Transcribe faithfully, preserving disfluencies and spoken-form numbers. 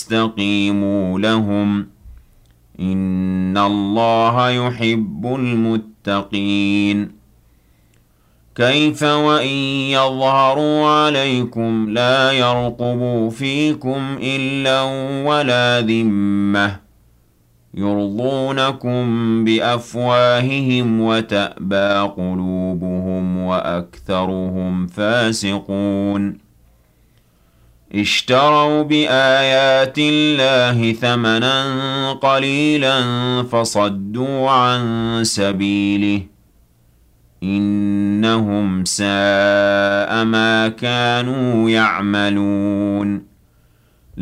فاستقيموا لهم إن الله يحب المتقين كيف وإن يظهروا عليكم لا يرقبوا فيكم إلا ولا ذمة يرضونكم بأفواههم وتأبى قلوبهم وأكثرهم فاسقون اشتروا بآيات الله ثمنا قليلا فصدوا عن سبيله إنهم ساء ما كانوا يعملون